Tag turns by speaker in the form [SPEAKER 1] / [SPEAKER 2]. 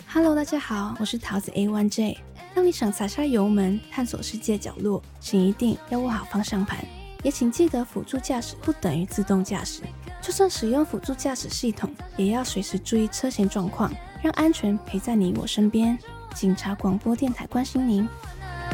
[SPEAKER 1] Hello， 大家好，我是桃子 A1J。当你想撒下油门，探索世界角落，请一定要握好方向盘，也请记得辅助驾驶不等于自动驾驶。就算使用辅助驾驶系统，也要随时注意车前状况，让安全陪在你我身边。警察广播电台关心您。